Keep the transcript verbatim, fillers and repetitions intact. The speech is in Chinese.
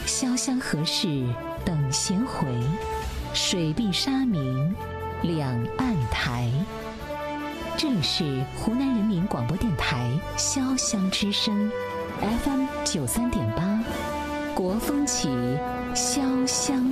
潇湘何事等闲回，水碧沙明两岸台。这里是湖南人民广播电台潇湘之声 F M 九三点八，国风起潇湘。